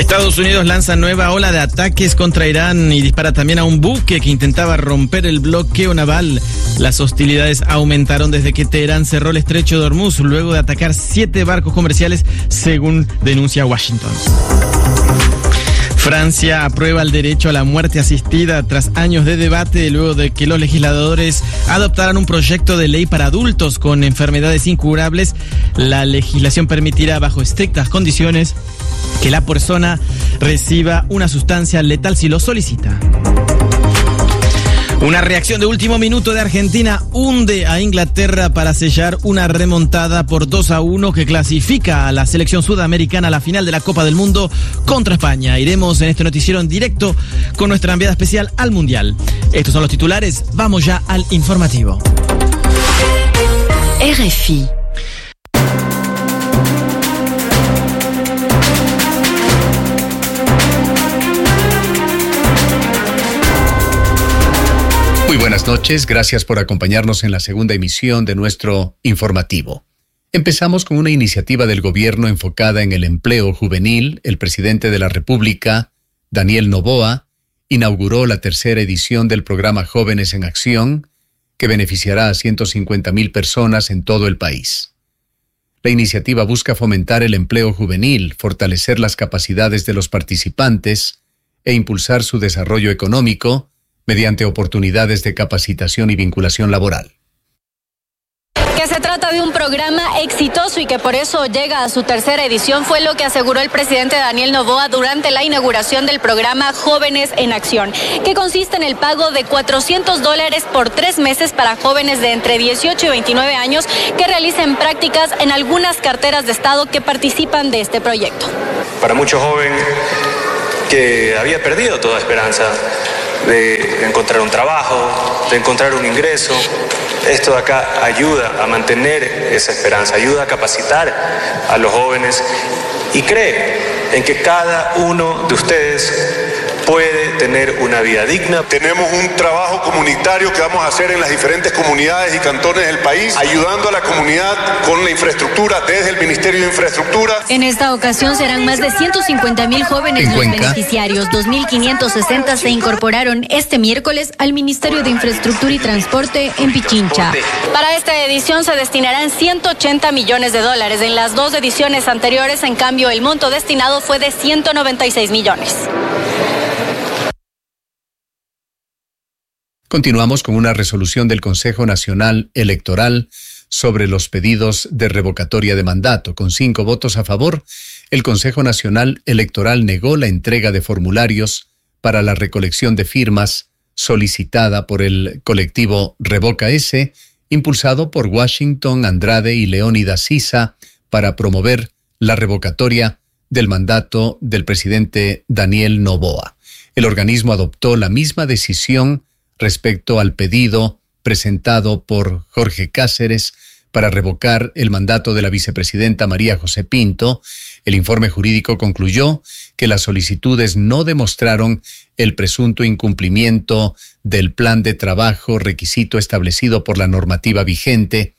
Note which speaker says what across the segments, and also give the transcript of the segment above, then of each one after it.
Speaker 1: Estados Unidos lanza nueva ola de ataques contra Irán y dispara también a un buque que intentaba romper el bloqueo naval. Las hostilidades aumentaron desde que Teherán cerró el estrecho de Hormuz luego de atacar 7 barcos comerciales, según denuncia Washington. Francia aprueba el derecho a la muerte asistida tras años de debate luego de que los legisladores adoptaran un proyecto de ley para adultos con enfermedades incurables. La legislación permitirá, bajo estrictas condiciones, que la persona reciba una sustancia letal si lo solicita. Una reacción de último minuto de Argentina hunde a Inglaterra para sellar una remontada por 2-1 que clasifica a la selección sudamericana a la final de la Copa del Mundo contra España. Iremos en este noticiero en directo con nuestra enviada especial al Mundial. Estos son los titulares, vamos ya al informativo.
Speaker 2: RFI.
Speaker 3: Muy buenas noches, gracias por acompañarnos en la segunda emisión de nuestro informativo. Empezamos con una iniciativa del gobierno enfocada en el empleo juvenil. El presidente de la República, Daniel Noboa, inauguró la tercera edición del programa Jóvenes en Acción, que beneficiará a 150,000 personas en todo el país. La iniciativa busca fomentar el empleo juvenil, fortalecer las capacidades de los participantes e impulsar su desarrollo económico mediante oportunidades de capacitación y vinculación laboral.
Speaker 4: Que se trata de un programa exitoso y que por eso llega a su tercera edición fue lo que aseguró el presidente Daniel Noboa durante la inauguración del programa Jóvenes en Acción, que consiste en el pago de $400 por 3 meses para jóvenes de entre 18 y 29 años que realicen prácticas en algunas carteras de Estado que participan de este proyecto.
Speaker 5: Para muchos jóvenes que había perdido toda esperanza de encontrar un trabajo, de encontrar un ingreso. Esto de acá ayuda a mantener esa esperanza, ayuda a capacitar a los jóvenes y cree en que cada uno de ustedes puede tener una vida digna.
Speaker 6: Tenemos un trabajo comunitario que vamos a hacer en las diferentes comunidades y cantones del país, ayudando a la comunidad con la infraestructura desde el Ministerio de Infraestructura.
Speaker 4: En esta ocasión serán más de 150,000 jóvenes los beneficiarios. 2,560 se incorporaron este miércoles al Ministerio de Infraestructura y Transporte en Pichincha. Para esta edición se destinarán $180 millones. En las 2 ediciones anteriores, en cambio, el monto destinado fue de 196 millones.
Speaker 3: Continuamos con una resolución del Consejo Nacional Electoral sobre los pedidos de revocatoria de mandato. Con 5 votos a favor, el Consejo Nacional Electoral negó la entrega de formularios para la recolección de firmas solicitada por el colectivo Revoca S, impulsado por Washington, Andrade y Leónidas Sisa para promover la revocatoria del mandato del presidente Daniel Noboa. El organismo adoptó la misma decisión respecto al pedido presentado por Jorge Cáceres para revocar el mandato de la vicepresidenta María José Pinto. El informe jurídico concluyó que las solicitudes no demostraron el presunto incumplimiento del plan de trabajo, requisito establecido por la normativa vigente.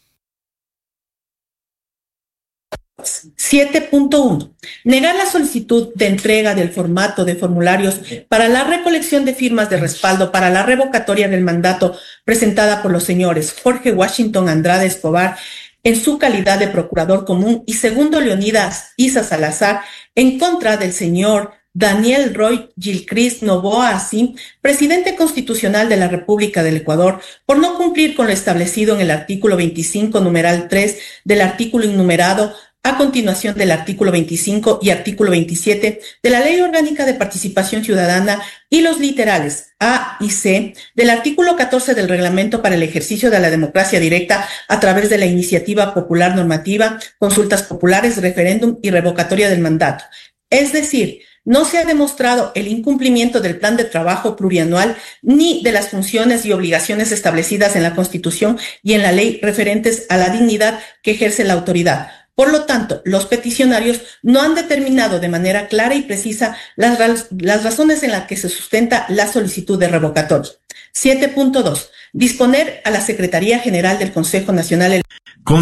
Speaker 7: 7.1. Negar la solicitud de entrega del formato de formularios para la recolección de firmas de respaldo para la revocatoria del mandato presentada por los señores Jorge Washington Andrade Escobar en su calidad de procurador común y segundo Leónidas Isa Salazar en contra del señor Daniel Roy Gilchrist Noboa Así, presidente constitucional de la República del Ecuador, por no cumplir con lo establecido en el artículo 25, numeral 3 del artículo innumerado a continuación del artículo 25 y artículo 27 de la Ley Orgánica de Participación Ciudadana y los literales A y C del artículo 14 del Reglamento para el Ejercicio de la Democracia Directa a través de la Iniciativa Popular Normativa, Consultas Populares, Referéndum y Revocatoria del Mandato. Es decir, no se ha demostrado el incumplimiento del plan de trabajo plurianual ni de las funciones y obligaciones establecidas en la Constitución y en la ley referentes a la dignidad que ejerce la autoridad. Por lo tanto, los peticionarios no han determinado de manera clara y precisa las razones en las que se sustenta la solicitud de revocatoria. 7.2. Disponer a la Secretaría General del Consejo Nacional.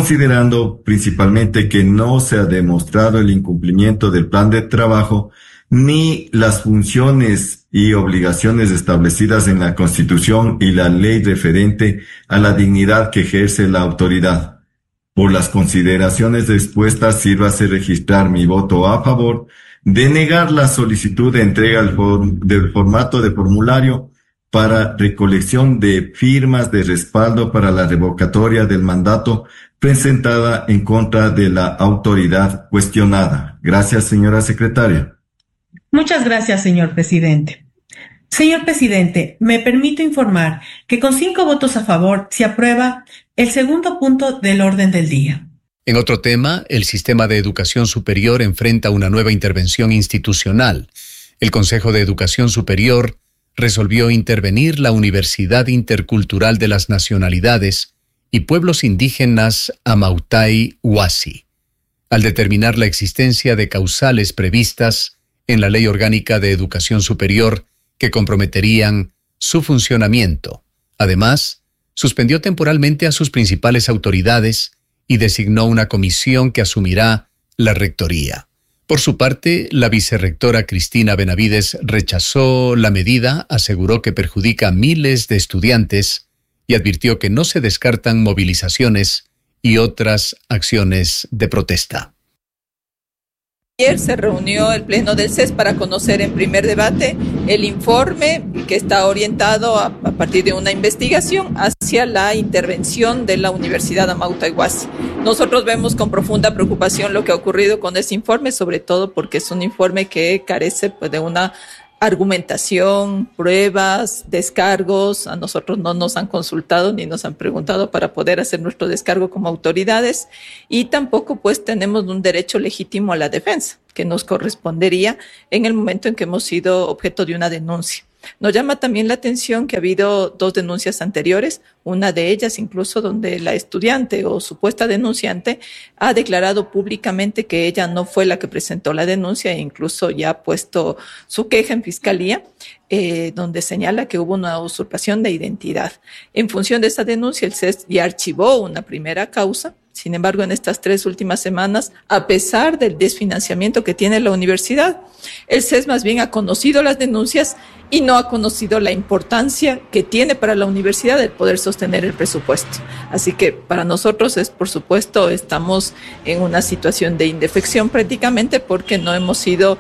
Speaker 8: Considerando principalmente que no se ha demostrado el incumplimiento del plan de trabajo
Speaker 2: ni las funciones y obligaciones establecidas en la Constitución y la ley referente a la dignidad que ejerce la autoridad. Por las consideraciones expuestas, sírvase registrar mi voto a favor de negar la solicitud de entrega del formato de formulario para recolección de firmas de respaldo para la revocatoria del mandato presentada en contra de la autoridad cuestionada. Gracias, señora secretaria.
Speaker 7: Muchas gracias, señor presidente. Señor presidente, me permito informar que con 5 votos a favor se aprueba el segundo punto del orden del día.
Speaker 3: En otro tema, el sistema de educación superior enfrenta una nueva intervención institucional. El Consejo de Educación Superior resolvió intervenir la Universidad Intercultural de las Nacionalidades y Pueblos Indígenas Amautay Huasi, al determinar la existencia de causales previstas en la Ley Orgánica de Educación Superior que comprometerían su funcionamiento. Además, suspendió temporalmente a sus principales autoridades y designó una comisión que asumirá la rectoría. Por su parte, la vicerrectora Cristina Benavides rechazó la medida, aseguró que perjudica a miles de estudiantes y advirtió que no se descartan movilizaciones y otras acciones de protesta.
Speaker 8: Ayer se reunió el Pleno del CES para conocer en primer debate el informe que está orientado a partir de una investigación hacia la intervención de la Universidad Amautay Huasi. Nosotros vemos con profunda preocupación lo que ha ocurrido con ese informe, sobre todo porque es un informe que carece de una argumentación, pruebas, descargos. A nosotros no nos han consultado ni nos han preguntado para poder hacer nuestro descargo como autoridades, y tampoco pues tenemos un derecho legítimo a la defensa que nos correspondería en el momento en que hemos sido objeto de una denuncia. Nos llama también la atención que ha habido 2 denuncias anteriores, una de ellas incluso donde la estudiante o supuesta denunciante ha declarado públicamente que ella no fue la que presentó la denuncia e incluso ya ha puesto su queja en fiscalía, donde señala que hubo una usurpación de identidad. En función de esa denuncia, el CES ya archivó una primera causa. Sin embargo, en estas 3 últimas semanas, a pesar del desfinanciamiento que tiene la universidad, el CES más bien ha conocido las denuncias y no ha conocido la importancia que tiene para la universidad el poder sostener el presupuesto. Así que para nosotros por supuesto, estamos en una situación de indefección prácticamente porque no hemos sido,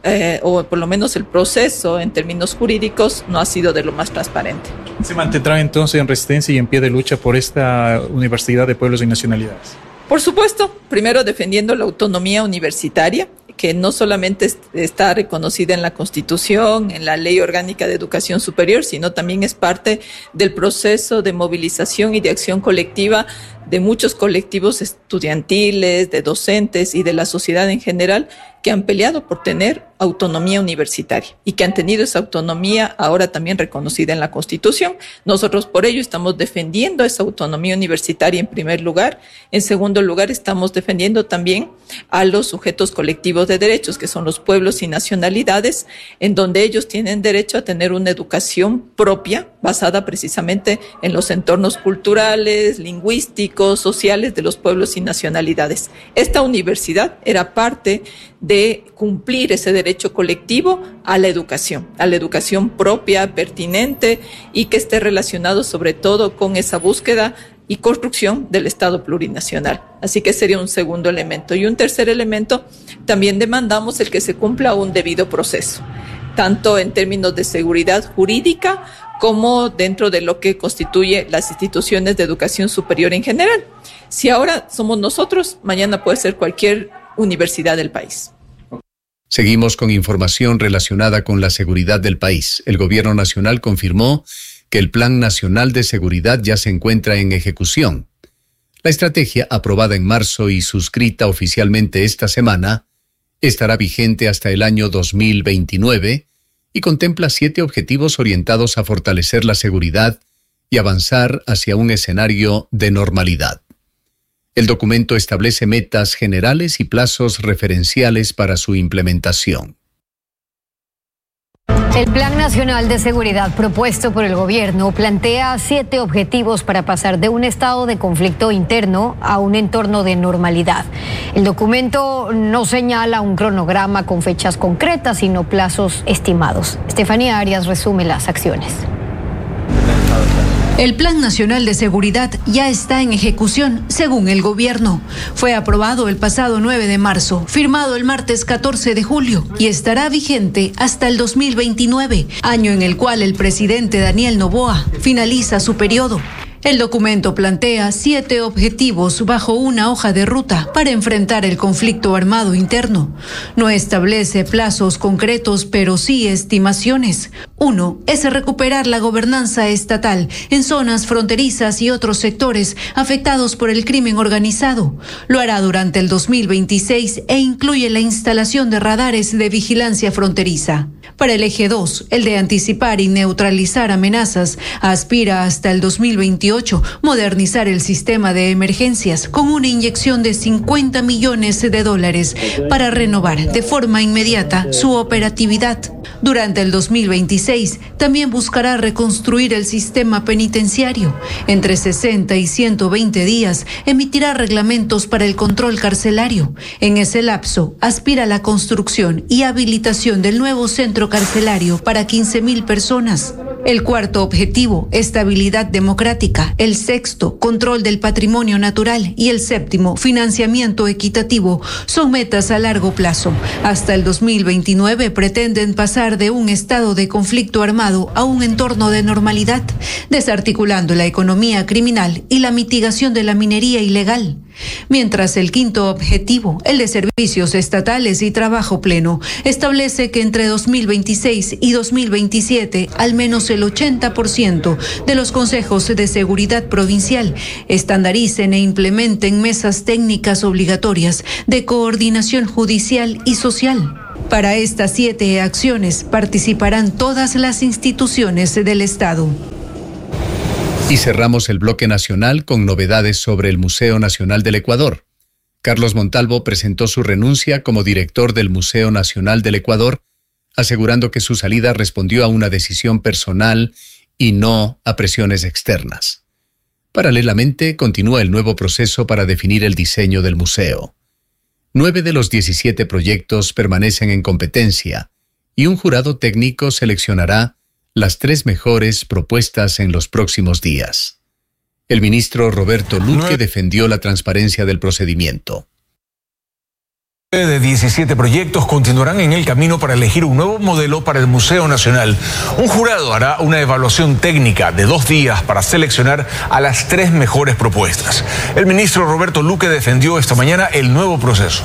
Speaker 8: o por lo menos el proceso en términos jurídicos no ha sido de lo más transparente.
Speaker 9: ¿Se mantendrá entonces en resistencia y en pie de lucha por esta Universidad de Pueblos y Nacionalidades?
Speaker 8: Por supuesto, primero defendiendo la autonomía universitaria, que no solamente está reconocida en la Constitución, en la Ley Orgánica de Educación Superior, sino también es parte del proceso de movilización y de acción colectiva de muchos colectivos estudiantiles, de docentes y de la sociedad en general que han peleado por tener autonomía universitaria y que han tenido esa autonomía ahora también reconocida en la Constitución. Nosotros por ello estamos defendiendo esa autonomía universitaria en primer lugar. En segundo lugar, estamos defendiendo también a los sujetos colectivos de derechos, que son los pueblos y nacionalidades, en donde ellos tienen derecho a tener una educación propia, basada precisamente en los entornos culturales, lingüísticos, sociales de los pueblos y nacionalidades. Esta universidad era parte de cumplir ese derecho colectivo a la educación propia, pertinente y que esté relacionado sobre todo con esa búsqueda y construcción del Estado plurinacional. Así que sería un segundo elemento. Y un tercer elemento, también demandamos el que se cumpla un debido proceso, tanto en términos de seguridad jurídica como dentro de lo que constituye las instituciones de educación superior en general. Si ahora somos nosotros, mañana puede ser cualquier universidad del país.
Speaker 3: Seguimos con información relacionada con la seguridad del país. El Gobierno Nacional confirmó que el Plan Nacional de Seguridad ya se encuentra en ejecución. La estrategia, aprobada en marzo y suscrita oficialmente esta semana, estará vigente hasta el año 2029 y contempla 7 objetivos orientados a fortalecer la seguridad y avanzar hacia un escenario de normalidad. El documento establece metas generales y plazos referenciales para su implementación.
Speaker 10: El Plan Nacional de Seguridad propuesto por el gobierno plantea 7 objetivos para pasar de un estado de conflicto interno a un entorno de normalidad. El documento no señala un cronograma con fechas concretas, sino plazos estimados. Estefanía Arias resume las acciones.
Speaker 11: El Plan Nacional de Seguridad ya está en ejecución, según el gobierno. Fue aprobado el pasado 9 de marzo, firmado el martes 14 de julio y estará vigente hasta el 2029, año en el cual el presidente Daniel Noboa finaliza su periodo. El documento plantea 7 objetivos bajo una hoja de ruta para enfrentar el conflicto armado interno. No establece plazos concretos, pero sí estimaciones. 1 es recuperar la gobernanza estatal en zonas fronterizas y otros sectores afectados por el crimen organizado. Lo hará durante el 2026 e incluye la instalación de radares de vigilancia fronteriza. Para el eje 2, el de anticipar y neutralizar amenazas, aspira hasta el 2028 modernizar el sistema de emergencias con una inyección de $50 millones para renovar de forma inmediata su operatividad. Durante el 2026 también buscará reconstruir el sistema penitenciario. Entre 60 y 120 días emitirá reglamentos para el control carcelario. En ese lapso aspira a la construcción y habilitación del nuevo centro carcelario para 15.000 personas. El 4º objetivo, estabilidad democrática. El 6º, control del patrimonio natural. Y el 7º, financiamiento equitativo. Son metas a largo plazo. Hasta el 2029 pretenden pasar de un estado de conflicto armado a un entorno de normalidad, desarticulando la economía criminal y la mitigación de la minería ilegal. Mientras el 5º objetivo, el de servicios estatales y trabajo pleno, establece que entre 2026 y 2027 al menos el 80% de los consejos de seguridad provincial estandaricen e implementen mesas técnicas obligatorias de coordinación judicial y social. Para estas 7 acciones participarán todas las instituciones del Estado.
Speaker 3: Y cerramos el bloque nacional con novedades sobre el Museo Nacional del Ecuador. Carlos Montalvo presentó su renuncia como director del Museo Nacional del Ecuador, asegurando que su salida respondió a una decisión personal y no a presiones externas. Paralelamente, continúa el nuevo proceso para definir el diseño del museo. 9 de los 17 proyectos permanecen en competencia y un jurado técnico seleccionará las 3 mejores propuestas en los próximos días. El ministro Roberto Luque defendió la transparencia del procedimiento.
Speaker 12: De 17 proyectos continuarán en el camino para elegir un nuevo modelo para el Museo Nacional. Un jurado hará una evaluación técnica de 2 días para seleccionar a las 3 mejores propuestas. El ministro Roberto Luque defendió esta mañana el nuevo proceso.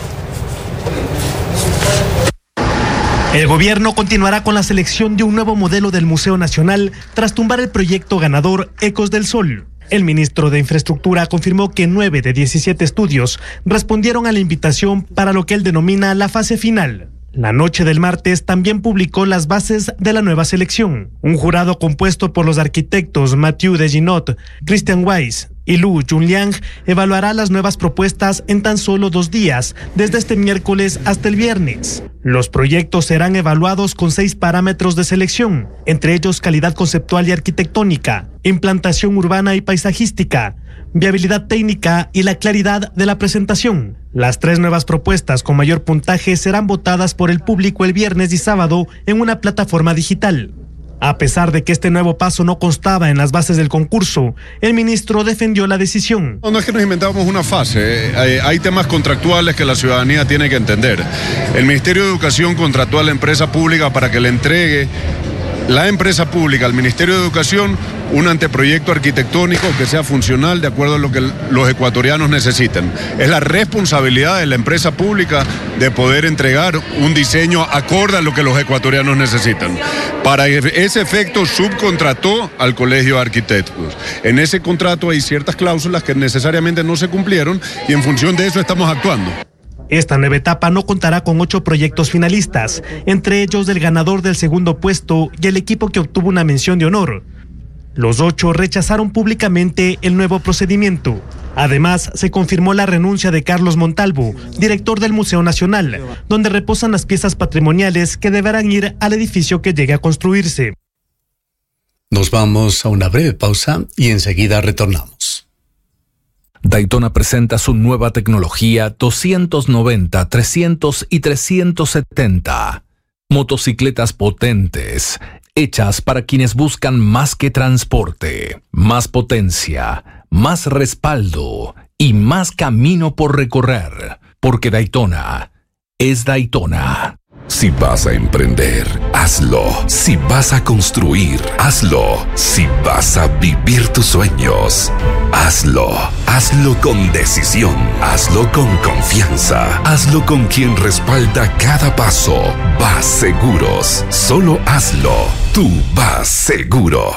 Speaker 13: El gobierno continuará con la selección de un nuevo modelo del Museo Nacional tras tumbar el proyecto ganador Ecos del Sol. El ministro de Infraestructura confirmó que 9 de 17 estudios respondieron a la invitación para lo que él denomina la fase final. La noche del martes también publicó las bases de la nueva selección. Un jurado compuesto por los arquitectos Mathieu Deginot, Christian Weiss y Lu Junliang evaluará las nuevas propuestas en tan solo 2 días, desde este miércoles hasta el viernes. Los proyectos serán evaluados con 6 parámetros de selección, entre ellos calidad conceptual y arquitectónica, implantación urbana y paisajística, viabilidad técnica y la claridad de la presentación. Las 3 nuevas propuestas con mayor puntaje serán votadas por el público el viernes y sábado en una plataforma digital. A pesar de que este nuevo paso no constaba en las bases del concurso, el ministro defendió la decisión.
Speaker 14: No es que nos inventamos una fase, hay temas contractuales que la ciudadanía tiene que entender. El Ministerio de Educación contrató a la empresa pública para que le entregue la empresa pública al Ministerio de Educación un anteproyecto arquitectónico que sea funcional de acuerdo a lo que los ecuatorianos necesitan. Es la responsabilidad de la empresa pública de poder entregar un diseño acorde a lo que los ecuatorianos necesitan. Para ese efecto subcontrató al Colegio de Arquitectos. En ese contrato hay ciertas cláusulas que necesariamente no se cumplieron y en función de eso estamos actuando.
Speaker 13: Esta nueva etapa no contará con 8 proyectos finalistas, entre ellos el ganador del segundo puesto y el equipo que obtuvo una mención de honor. Los 8 rechazaron públicamente el nuevo procedimiento. Además, se confirmó la renuncia de Carlos Montalvo, director del Museo Nacional, donde reposan las piezas patrimoniales que deberán ir al edificio que llegue a construirse.
Speaker 3: Nos vamos a una breve pausa y enseguida retornamos.
Speaker 12: Daytona presenta su nueva tecnología 290, 300 y 370. Motocicletas potentes, hechas para quienes buscan más que transporte, más potencia, más respaldo y más camino por recorrer. Porque Daytona es Daytona.
Speaker 15: Si vas a emprender, hazlo. Si vas a construir, hazlo. Si vas a vivir tus sueños, hazlo. Hazlo con decisión. Hazlo con confianza. Hazlo con quien respalda cada paso. Vas Seguros. Solo hazlo. Tú vas seguro.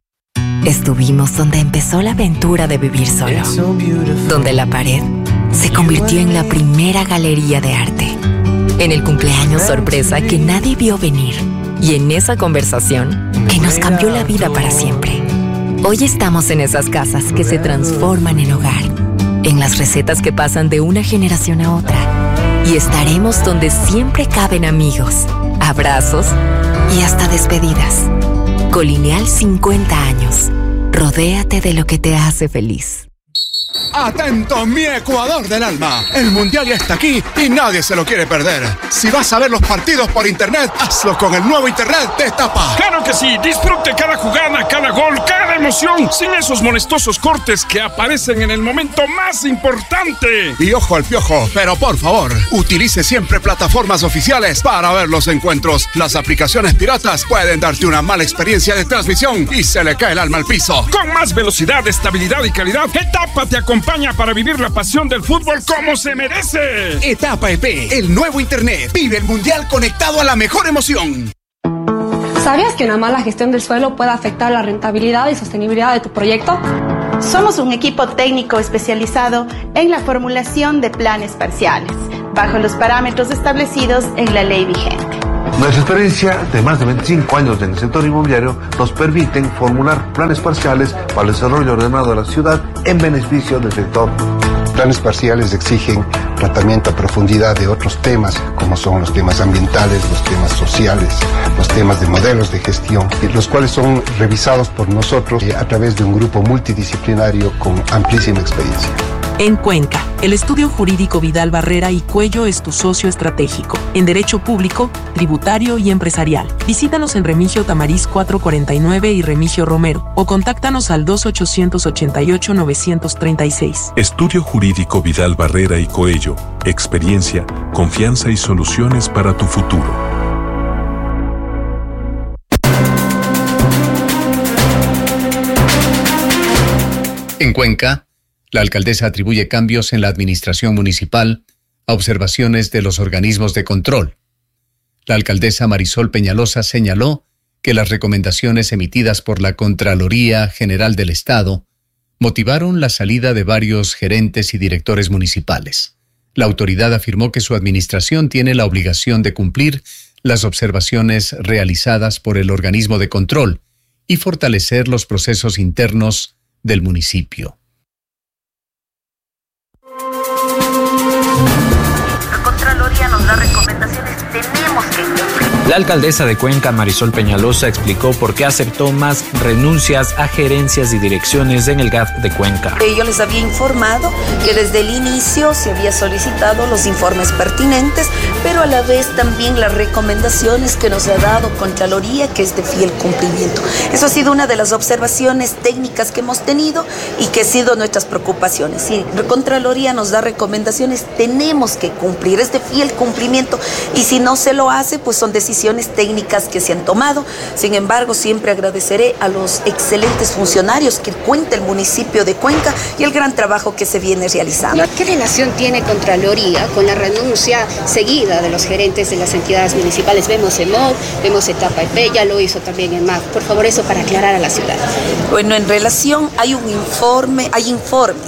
Speaker 16: Estuvimos donde empezó la aventura de vivir solo. Donde la pared se convirtió en la primera galería de arte. En el cumpleaños sorpresa que nadie vio venir. Y en esa conversación que nos cambió la vida para siempre. Hoy estamos en esas casas que se transforman en hogar. En las recetas que pasan de una generación a otra. Y estaremos donde siempre caben amigos, abrazos y hasta despedidas. Colineal 50 años. Rodéate de lo que te hace feliz.
Speaker 17: Atento, mi Ecuador del alma. El Mundial ya está aquí y nadie se lo quiere perder. Si vas a ver los partidos por internet, hazlo con el nuevo internet de Etapa.
Speaker 18: ¡Claro que sí! Disfrute cada jugada, cada gol, cada emoción, sin esos molestosos cortes que aparecen en el momento más importante.
Speaker 17: Y ojo al piojo, pero por favor, utilice siempre plataformas oficiales para ver los encuentros. Las aplicaciones piratas pueden darte una mala experiencia de transmisión y se le cae el alma al piso.
Speaker 18: Con más velocidad, estabilidad y calidad, Etapa te acompaña para vivir la pasión del fútbol como se merece.
Speaker 17: Etapa EP, el nuevo internet. Vive el Mundial conectado a la mejor emoción.
Speaker 19: ¿Sabías que una mala gestión del suelo puede afectar la rentabilidad y sostenibilidad de tu proyecto?
Speaker 20: Somos un equipo técnico especializado en la formulación de planes parciales, bajo los parámetros establecidos en la ley vigente.
Speaker 21: Nuestra experiencia de más de 25 años en el sector inmobiliario nos permiten formular planes parciales para el desarrollo ordenado de la ciudad en beneficio del sector.
Speaker 22: Planes parciales exigen tratamiento a profundidad de otros temas, como son los temas ambientales, los temas sociales, los temas de modelos de gestión, los cuales son revisados por nosotros a través de un grupo multidisciplinario con amplísima experiencia.
Speaker 23: En Cuenca, el estudio jurídico Vidal Barrera y Cuello es tu socio estratégico en derecho público, tributario y empresarial. Visítanos en Remigio Tamariz 449 y Remigio Romero o contáctanos al 2888-936.
Speaker 24: Estudio jurídico Vidal Barrera y Coello. Experiencia, confianza y soluciones para tu futuro.
Speaker 3: En Cuenca, la alcaldesa atribuye cambios en la administración municipal a observaciones de los organismos de control. La alcaldesa Marisol Peñalosa señaló que las recomendaciones emitidas por la Contraloría General del Estado motivaron la salida de varios gerentes y directores municipales. La autoridad afirmó que su administración tiene la obligación de cumplir las observaciones realizadas por el organismo de control y fortalecer los procesos internos del municipio.
Speaker 25: La Contraloría nos da recomendaciones, tenemos que cumplir.
Speaker 26: La alcaldesa de Cuenca, Marisol Peñalosa, explicó por qué aceptó más renuncias a gerencias y direcciones en el GAF de Cuenca.
Speaker 27: Yo les había informado que desde el inicio se había solicitado los informes pertinentes, pero a la vez también las recomendaciones que nos ha dado Contraloría, que es de fiel cumplimiento. Eso ha sido una de las observaciones técnicas que hemos tenido y que ha sido nuestras preocupaciones. Si la Contraloría nos da recomendaciones, tenemos que cumplir, es de fiel cumplimiento, y si no se lo hace, pues son decisiones técnicas que se han tomado. Sin embargo, siempre agradeceré a los excelentes funcionarios que cuenta el municipio de Cuenca y el gran trabajo que se viene realizando.
Speaker 28: ¿Qué relación tiene Contraloría con la renuncia seguida de los gerentes de las entidades municipales? Vemos EMOD, vemos Etapa EP, ya lo hizo también en MAF. Por favor, eso para aclarar a la ciudad.
Speaker 27: Bueno, en relación, hay un informe, hay informes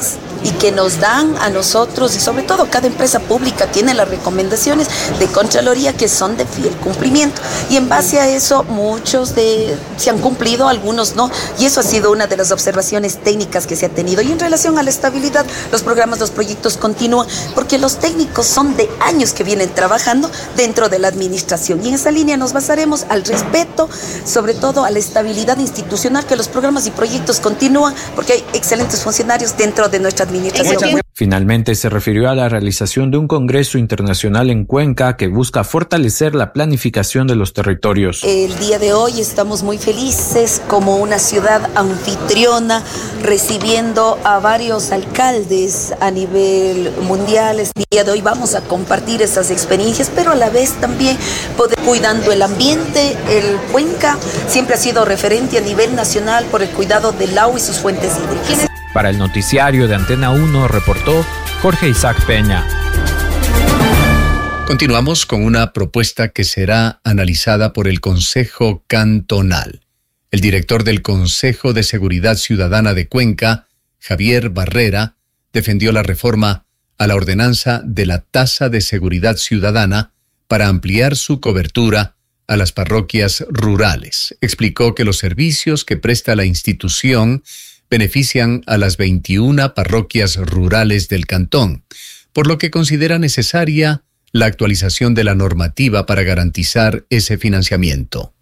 Speaker 27: y que nos dan a nosotros, y sobre todo cada empresa pública tiene las recomendaciones de Contraloría que son de fiel cumplimiento. Y en base a eso, muchos se han cumplido, algunos no. Y eso ha sido una de las observaciones técnicas que se ha tenido. Y en relación a la estabilidad, los programas, los proyectos continúan, porque los técnicos son de años que vienen trabajando dentro de la administración. Y en esa línea nos basaremos al respeto, sobre todo a la estabilidad institucional, que los programas y proyectos continúan, porque hay excelentes funcionarios dentro de nuestra administración.
Speaker 26: Finalmente se refirió a la realización de un congreso internacional en Cuenca que busca fortalecer la planificación de los territorios.
Speaker 27: El día de hoy estamos muy felices como una ciudad anfitriona, recibiendo a varios alcaldes a nivel mundial. El día de hoy vamos a compartir esas experiencias, pero a la vez también cuidando el ambiente. El Cuenca siempre ha sido referente a nivel nacional por el cuidado del agua y sus fuentes hídricas.
Speaker 26: Para el noticiario de Antena 1 reportó Jorge Isaac Peña.
Speaker 3: Continuamos con una propuesta que será analizada por el Consejo Cantonal. El director del Consejo de Seguridad Ciudadana de Cuenca, Javier Barrera, defendió la reforma a la ordenanza de la tasa de seguridad ciudadana para ampliar su cobertura a las parroquias rurales. Explicó que los servicios que presta la institución benefician a las 21 parroquias rurales del cantón, por lo que considera necesaria la actualización de la normativa para garantizar ese financiamiento.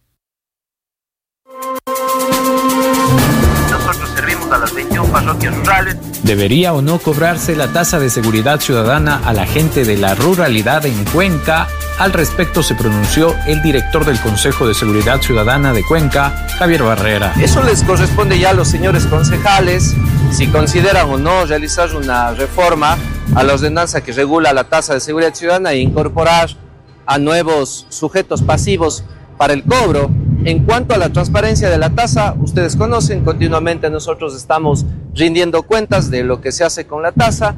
Speaker 1: Nosotros servimos a las 21 parroquias rurales.
Speaker 26: ¿Debería o no cobrarse la tasa de seguridad ciudadana a la gente de la ruralidad en Cuenca? Al respecto se pronunció el director del Consejo de Seguridad Ciudadana de Cuenca, Javier Barrera.
Speaker 1: Eso les corresponde ya a los señores concejales, si consideran o no realizar una reforma a la ordenanza que regula la tasa de seguridad ciudadana e incorporar a nuevos sujetos pasivos para el cobro. En cuanto a la transparencia de la tasa, ustedes conocen, continuamente nosotros estamos rindiendo cuentas de lo que se hace con la tasa,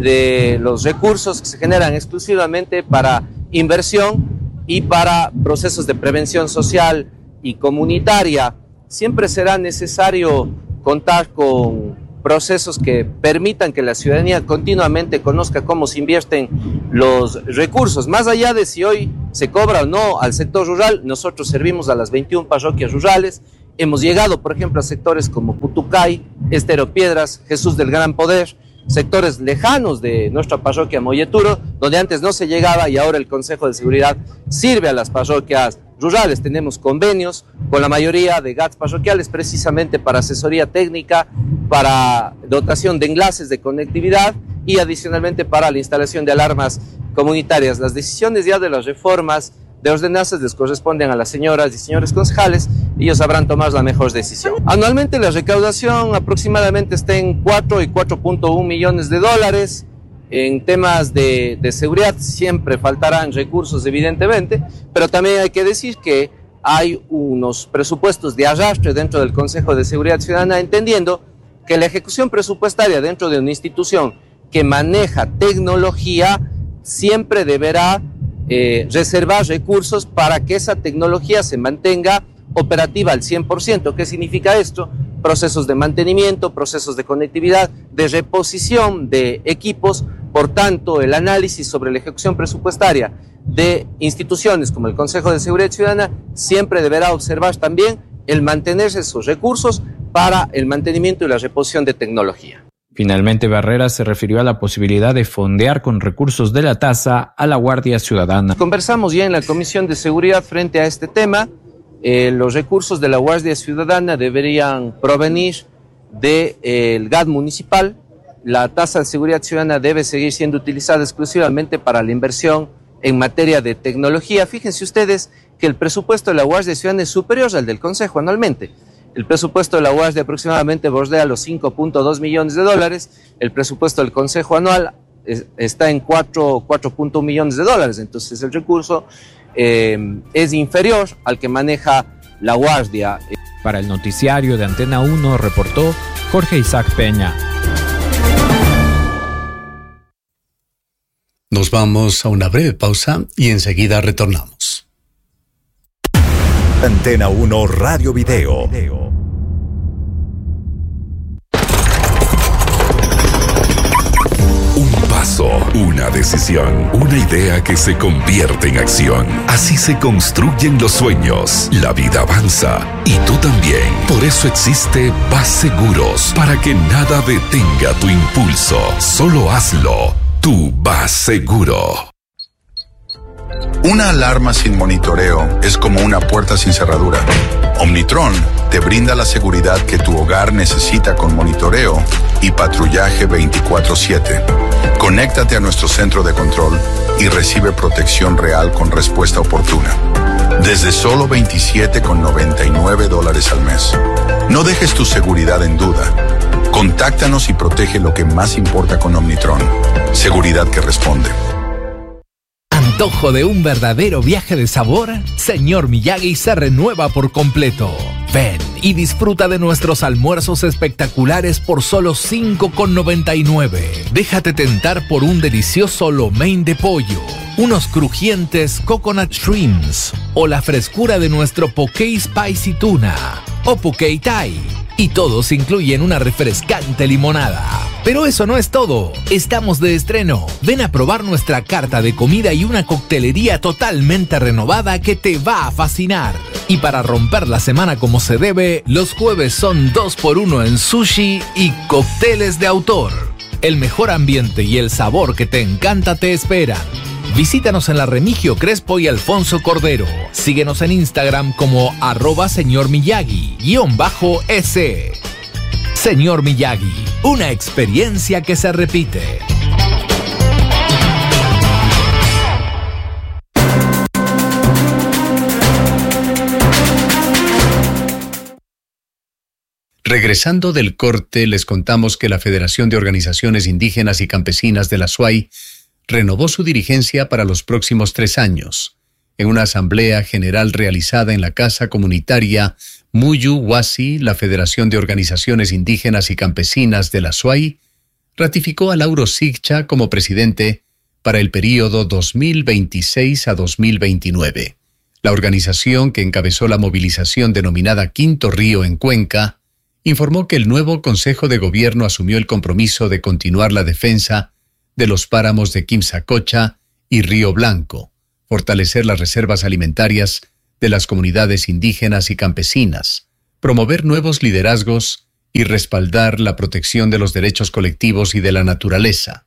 Speaker 1: de los recursos que se generan exclusivamente para inversión y para procesos de prevención social y comunitaria. Siempre será necesario contar con procesos que permitan que la ciudadanía continuamente conozca cómo se invierten los recursos. Más allá de si hoy se cobra o no al sector rural, nosotros servimos a las 21 parroquias rurales. Hemos llegado, por ejemplo, a sectores como Putucay, Estero Piedras, Jesús del Gran Poder, sectores lejanos de nuestra parroquia Molleturo, donde antes no se llegaba y ahora el Consejo de Seguridad sirve a las parroquias rurales. Tenemos convenios con la mayoría de GATS parroquiales precisamente para asesoría técnica, para dotación de enlaces de conectividad y adicionalmente para la instalación de alarmas comunitarias. Las decisiones ya de las reformas de ordenanzas les corresponden a las señoras y señores concejales, y ellos sabrán tomar la mejor decisión. Anualmente la recaudación aproximadamente está en 4 y 4.1 millones de dólares. En temas de seguridad siempre faltarán recursos evidentemente, pero también hay que decir que hay unos presupuestos de arrastre dentro del Consejo de Seguridad Ciudadana, entendiendo que la ejecución presupuestaria dentro de una institución que maneja tecnología siempre deberá reservar recursos para que esa tecnología se mantenga operativa al 100%. ¿Qué significa esto? Procesos de mantenimiento, procesos de conectividad, de reposición de equipos. Por tanto, el análisis sobre la ejecución presupuestaria de instituciones como el Consejo de Seguridad Ciudadana siempre deberá observar también el mantenerse esos recursos para el mantenimiento y la reposición de tecnología.
Speaker 26: Finalmente, Barrera se refirió a la posibilidad de fondear con recursos de la tasa a la Guardia Ciudadana.
Speaker 1: Conversamos ya en la Comisión de Seguridad frente a este tema. Los recursos de la Guardia Ciudadana deberían provenir del GAD municipal. La tasa de seguridad ciudadana debe seguir siendo utilizada exclusivamente para la inversión en materia de tecnología. Fíjense ustedes que el presupuesto de la Guardia Ciudadana es superior al del Consejo anualmente. El presupuesto de la Guardia aproximadamente bordea los 5.2 millones de dólares. El presupuesto del Consejo anual está en 4.1 millones de dólares. Entonces el recurso es inferior al que maneja la Guardia.
Speaker 26: Para el noticiario de Antena 1 reportó Jorge Isaac Peña.
Speaker 3: Nos vamos a una breve pausa y enseguida retornamos.
Speaker 2: Antena 1 Radio Video.
Speaker 15: paso, una decisión, una idea que se convierte en acción. Así se construyen los sueños. La vida avanza y tú también. Por eso existe VAS Seguros, para que nada detenga tu impulso. Solo hazlo. Tu VAS Seguro.
Speaker 2: Una alarma sin monitoreo es como una puerta sin cerradura. Omnitron te brinda la seguridad que tu hogar necesita con monitoreo y patrullaje 24/7. Conéctate a nuestro centro de control y recibe protección real con respuesta oportuna. Desde solo $27,99 al mes. No dejes tu seguridad en duda. Contáctanos y protege lo que más importa con Omnitron. Seguridad que responde.
Speaker 4: ¿Antojo de un verdadero viaje de sabor? Señor Miyagi se renueva por completo. Ven y disfruta de nuestros almuerzos espectaculares por solo $5,99. Déjate tentar por un delicioso lo mein de pollo, unos crujientes coconut shrimps o la frescura de nuestro poke spicy tuna o poke thai. Y todos incluyen una refrescante limonada. Pero eso no es todo. Estamos de estreno. Ven a probar nuestra carta de comida y una coctelería totalmente renovada que te va a fascinar. Y para romper la semana como se debe, los jueves son 2x1 en sushi y cócteles de autor. El mejor ambiente y el sabor que te encanta te esperan. Visítanos en la Remigio Crespo y Alfonso Cordero. Síguenos en Instagram como @señormiyagi_s. Señor Miyagi, una experiencia que se repite.
Speaker 3: Regresando del corte, les contamos que la Federación de Organizaciones Indígenas y Campesinas de la SUAY renovó su dirigencia para los próximos 3 años. En una asamblea general realizada en la Casa Comunitaria Muyu Huasi, la Federación de Organizaciones Indígenas y Campesinas de la SUAY ratificó a Lauro Sigcha como presidente para el período 2026 a 2029. La organización, que encabezó la movilización denominada Quinto Río en Cuenca, informó que el nuevo Consejo de Gobierno asumió el compromiso de continuar la defensa de los páramos de Quimsacocha y Río Blanco, fortalecer las reservas alimentarias de las comunidades indígenas y campesinas, promover nuevos liderazgos y respaldar la protección de los derechos colectivos y de la naturaleza.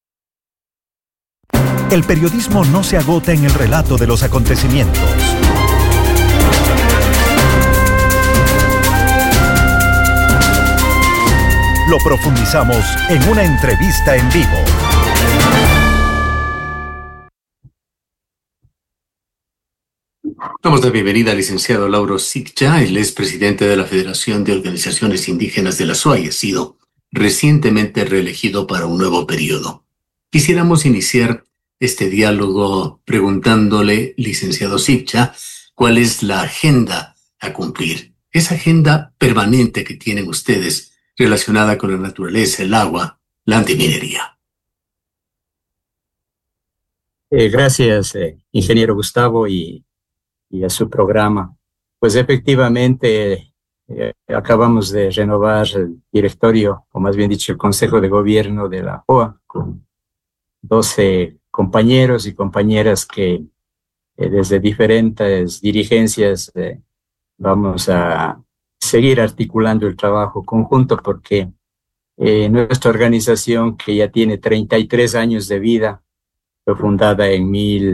Speaker 5: El periodismo no se agota en el relato de los acontecimientos. Lo profundizamos en una entrevista en vivo.
Speaker 3: Damos la bienvenida al licenciado Lauro Sigcha. Él es presidente de la Federación de Organizaciones Indígenas de la SUAY. Ha sido recientemente reelegido para un nuevo periodo. Quisiéramos iniciar este diálogo preguntándole, licenciado Sigcha, ¿cuál es la agenda a cumplir? Esa agenda permanente que tienen ustedes relacionada con la naturaleza, el agua, la antiminería.
Speaker 6: Gracias, ingeniero Gustavo, y a su programa. Pues efectivamente acabamos de renovar el directorio, o más bien dicho, el Consejo de Gobierno de la JOA, con 12 compañeros y compañeras que desde diferentes dirigencias vamos a seguir articulando el trabajo conjunto, porque nuestra organización, que ya tiene 33 años de vida, fue fundada en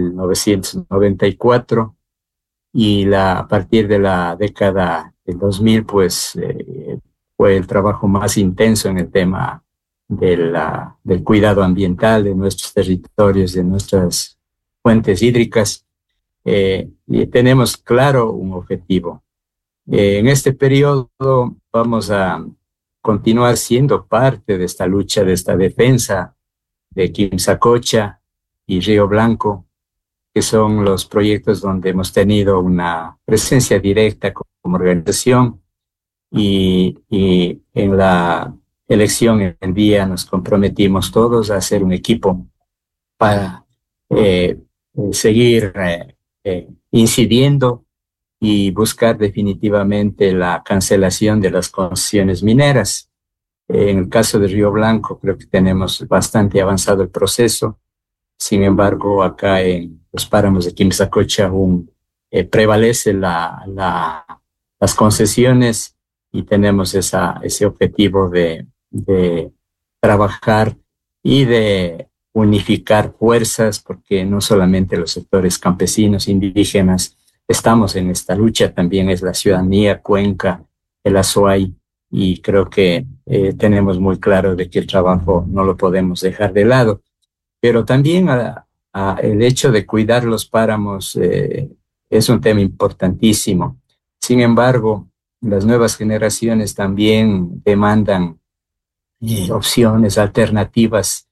Speaker 6: 1994, y a partir de la década del 2000, pues fue el trabajo más intenso en el tema del cuidado ambiental de nuestros territorios, de nuestras fuentes hídricas, y tenemos claro un objetivo. En este periodo vamos a continuar siendo parte de esta lucha, de esta defensa de Quimsacocha y Río Blanco, que son los proyectos donde hemos tenido una presencia directa como organización, y en la elección en el día nos comprometimos todos a hacer un equipo para seguir incidiendo y buscar definitivamente la cancelación de las concesiones mineras. En el caso de Río Blanco, creo que tenemos bastante avanzado el proceso. Sin embargo, acá en los páramos de Quimsacocha aún prevalece las concesiones y tenemos ese objetivo de trabajar y de unificar fuerzas, porque no solamente los sectores campesinos, indígenas, estamos en esta lucha, también es la ciudadanía, Cuenca, el Azuay, y creo que tenemos muy claro de que el trabajo no lo podemos dejar de lado. Pero también el hecho de cuidar los páramos es un tema importantísimo. Sin embargo, las nuevas generaciones también demandan opciones alternativas,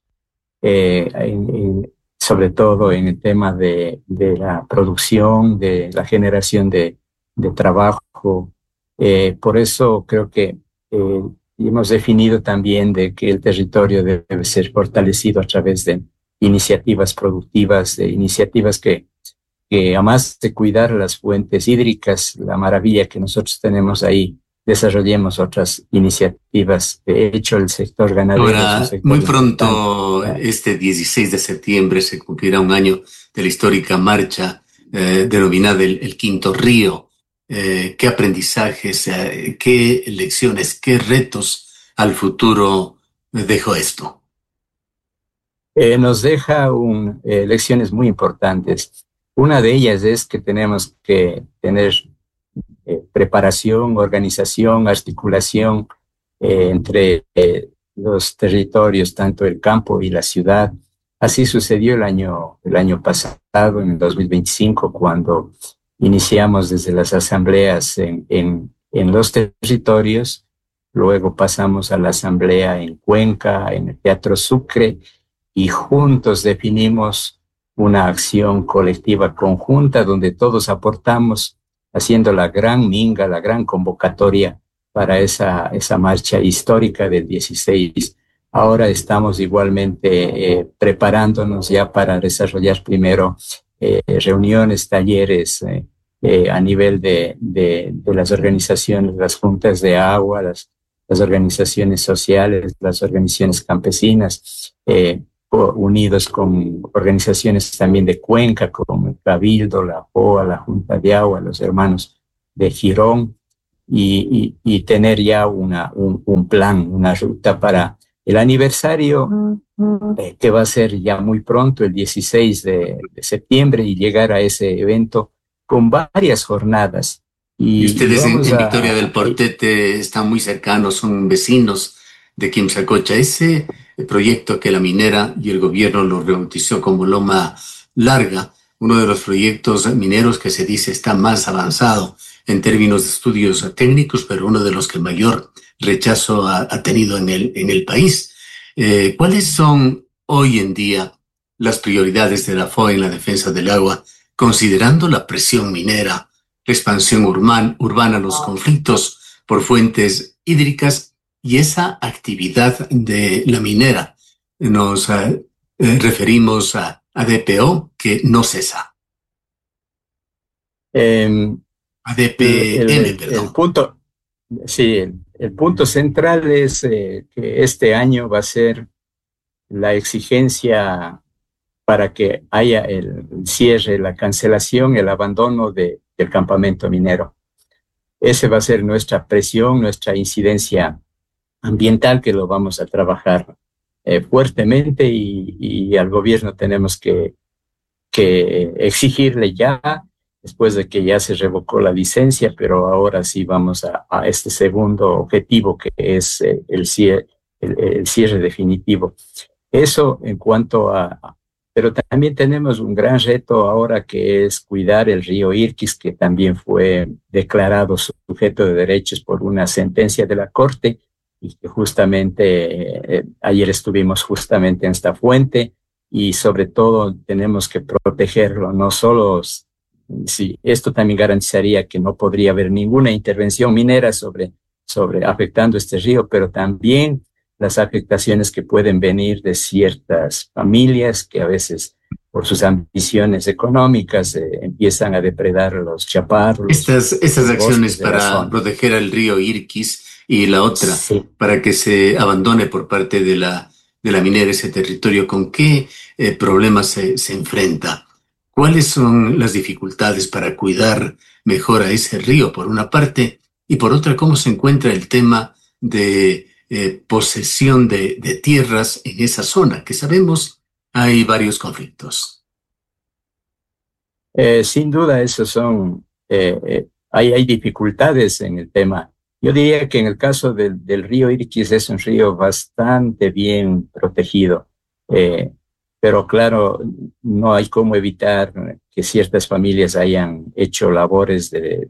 Speaker 6: sobre todo en el tema de la producción, de la generación de trabajo. Por eso creo que hemos definido también de que el territorio debe ser fortalecido a través de iniciativas productivas, de iniciativas que además de cuidar las fuentes hídricas, la maravilla que nosotros tenemos ahí, desarrollemos otras iniciativas. De hecho, el sector ganadero...
Speaker 7: Ahora,
Speaker 6: sector
Speaker 7: muy pronto, este 16 de septiembre, se cumplirá un año de la histórica marcha denominada el Quinto Río. ¿Qué aprendizajes, qué lecciones, qué retos al futuro dejó esto?
Speaker 6: Nos deja lecciones muy importantes. Una de ellas es que tenemos que tener preparación, organización, articulación entre los territorios, tanto el campo y la ciudad. Así sucedió el año pasado, en el 2025, cuando iniciamos desde las asambleas en los territorios, luego pasamos a la asamblea en Cuenca, en el Teatro Sucre, y juntos definimos una acción colectiva conjunta donde todos aportamos, haciendo la gran minga, la gran convocatoria para esa marcha histórica del 16. Ahora estamos igualmente preparándonos ya para desarrollar primero reuniones, talleres a nivel de las organizaciones, las juntas de agua, las organizaciones sociales, las organizaciones campesinas, unidos con organizaciones también de Cuenca, como el Cabildo, la POA, la Junta de Agua, los hermanos de Girón, y tener ya un plan, una ruta para el aniversario que va a ser ya muy pronto, el 16 de septiembre, y llegar a ese evento con varias jornadas.
Speaker 7: Y ustedes en Victoria del Portete están muy cercanos, son vecinos de Quimsacocha. Ese proyecto que la minera y el gobierno lo rebautizó como Loma Larga, uno de los proyectos mineros que se dice está más avanzado en términos de estudios técnicos, pero uno de los que mayor rechazo ha tenido en el país. ¿Cuáles son hoy en día las prioridades de la FOA en la defensa del agua, considerando la presión minera, la expansión urbana, los conflictos por fuentes hídricas y esa actividad de la minera? Nos referimos a DPO, que no cesa. A DPM, perdón.
Speaker 6: El punto central es que este año va a ser la exigencia para que haya el cierre, la cancelación, el abandono del campamento minero. Ese va a ser nuestra presión, nuestra incidencia ambiental, que lo vamos a trabajar fuertemente, y al gobierno tenemos que exigirle ya, después de que ya se revocó la licencia, pero ahora sí vamos a este segundo objetivo, que es el cierre definitivo. Eso en cuanto pero también tenemos un gran reto ahora, que es cuidar el río Irquis, que también fue declarado sujeto de derechos por una sentencia de la Corte, y que justamente ayer estuvimos justamente en esta fuente, y sobre todo tenemos que protegerlo, no solo... Sí, esto también garantizaría que no podría haber ninguna intervención minera sobre afectando este río, pero también las afectaciones que pueden venir de ciertas familias que a veces por sus ambiciones económicas empiezan a depredar los chaparros.
Speaker 7: Estas acciones para proteger al río Irquis y la otra, para que se abandone por parte de la minera ese territorio, ¿con qué problemas se enfrenta? ¿Cuáles son las dificultades para cuidar mejor a ese río, por una parte? Y por otra, ¿cómo se encuentra el tema de posesión de tierras en esa zona? Que sabemos hay varios conflictos.
Speaker 6: Sin duda, esos son, hay dificultades en el tema. Yo diría que en el caso del río Iriquis es un río bastante bien protegido, pero claro, no hay cómo evitar que ciertas familias hayan hecho labores de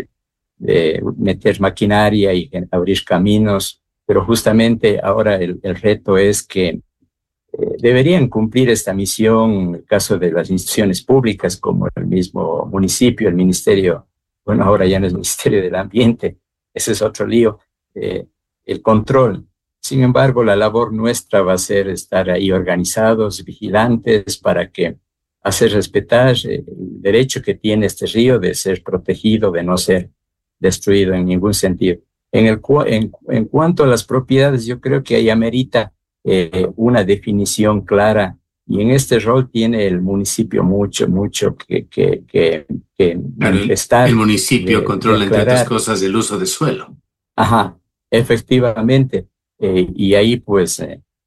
Speaker 6: meter maquinaria y abrir caminos, pero justamente ahora el reto es que deberían cumplir esta misión en el caso de las instituciones públicas como el mismo municipio, el ministerio, bueno, ahora ya no es el Ministerio del Ambiente, ese es otro lío, el control. Sin embargo, la labor nuestra va a ser estar ahí organizados, vigilantes, para que hacer respetar el derecho que tiene este río de ser protegido, de no ser destruido en ningún sentido. En cuanto a las propiedades, yo creo que ahí amerita una definición clara, y en este rol tiene el municipio mucho que manifestar.
Speaker 7: El municipio controla, entre otras cosas, el uso de suelo.
Speaker 6: Ajá, efectivamente. Y ahí pues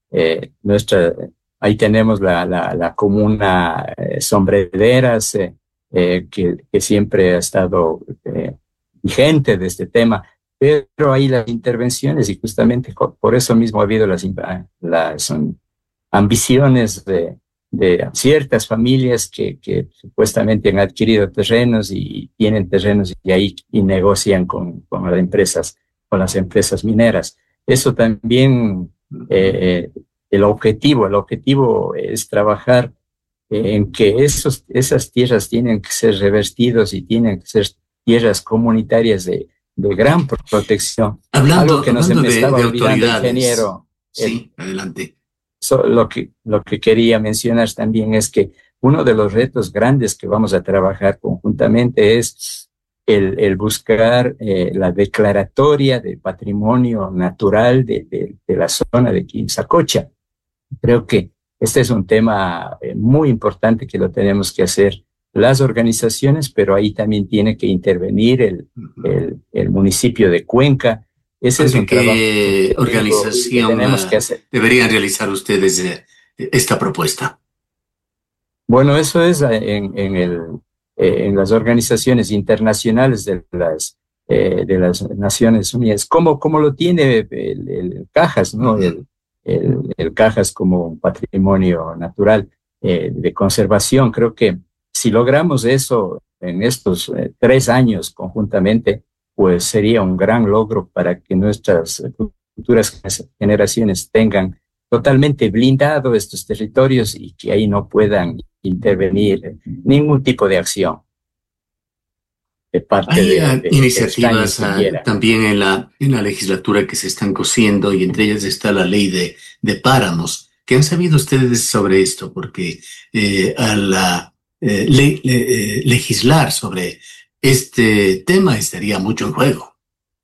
Speaker 6: ahí tenemos la comuna Sombrederas, que siempre ha estado vigente de este tema, pero hay las intervenciones, y justamente por eso mismo ha habido las ambiciones de ciertas familias que supuestamente han adquirido terrenos y tienen terrenos y negocian con las empresas mineras. Eso también, el objetivo es trabajar en que esas tierras tienen que ser revertidos y tienen que ser tierras comunitarias de gran protección.
Speaker 7: Hablando
Speaker 6: que no se me estaba
Speaker 7: de
Speaker 6: olvidando,
Speaker 7: autoridades.
Speaker 6: ingeniero.
Speaker 7: Sí, adelante.
Speaker 6: Lo que quería mencionar también es que uno de los retos grandes que vamos a trabajar conjuntamente es el buscar la declaratoria de patrimonio natural de la zona de Quimsacocha. Creo que este es un tema muy importante que lo tenemos que hacer las organizaciones, pero ahí también tiene que intervenir el municipio de Cuenca. Ese es un trabajo
Speaker 7: ¿Qué organización
Speaker 6: que tenemos que hacer.
Speaker 7: Deberían realizar ustedes esta propuesta?
Speaker 6: Bueno, eso es en las organizaciones internacionales de las Naciones Unidas, como lo tiene el Cajas, ¿no? El Cajas como un patrimonio natural de conservación. Creo que si logramos eso en estos 3 años conjuntamente, pues sería un gran logro para que nuestras futuras generaciones tengan totalmente blindado estos territorios y que ahí no puedan intervenir ningún tipo de acción de parte
Speaker 7: de iniciativas también en la legislatura que se están cociendo, y entre ellas está la ley de páramos. ¿Qué han sabido ustedes sobre esto? Porque al legislar sobre este tema estaría mucho en juego.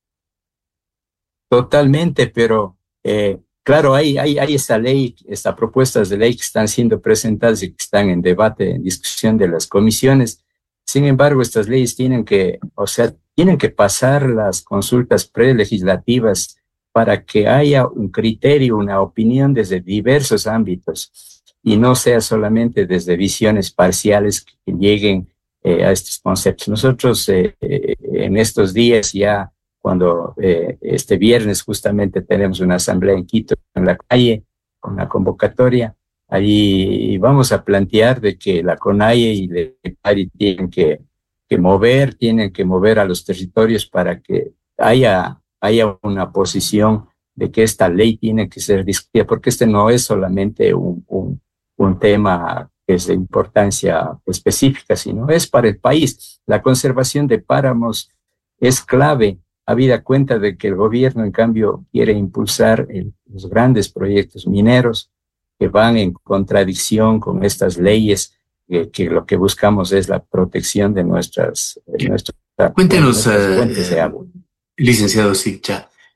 Speaker 6: Totalmente, pero claro, hay estas propuestas de ley que están siendo presentadas y que están en debate, en discusión de las comisiones. Sin embargo, estas leyes tienen que pasar las consultas prelegislativas para que haya un criterio, una opinión desde diversos ámbitos y no sea solamente desde visiones parciales que lleguen a estos conceptos. Nosotros en estos días ya, cuando este viernes justamente tenemos una asamblea en Quito, en la calle, con la convocatoria, ahí vamos a plantear de que la CONAIE y la EPARI tienen que mover a los territorios para que haya una posición de que esta ley tiene que ser discutida, porque este no es solamente un tema que es de importancia específica, sino es para el país. La conservación de páramos es clave, habida cuenta de que el gobierno, en cambio, quiere impulsar los grandes proyectos mineros que van en contradicción con estas leyes, que lo que buscamos es la protección de nuestras
Speaker 7: Cuéntenos,
Speaker 6: fuentes de agua.
Speaker 7: Licenciado Siccha,